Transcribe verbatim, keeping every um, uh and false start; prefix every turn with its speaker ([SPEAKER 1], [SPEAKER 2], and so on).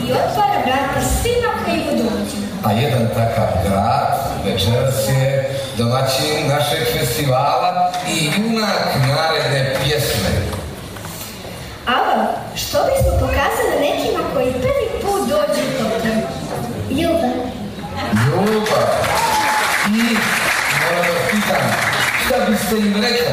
[SPEAKER 1] i otvara vrata svima koji mu dođu.
[SPEAKER 2] A jedan takav grad večeras je domaćin našeg festivala i junak naredne pjesme.
[SPEAKER 1] Alo, što bismo pokazali nekima koji prvi put dođu u Tokio? Ljubav.
[SPEAKER 2] Ljubav. I, moram vas pitam, šta biste im rekli?